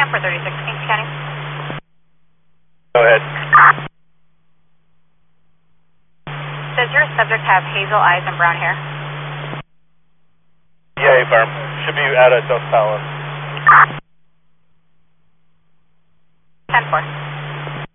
10-436, Kings County. Go ahead. Does your subject have hazel eyes and brown hair? Yeah, firm. Should be out at Dos Palos. 10-4.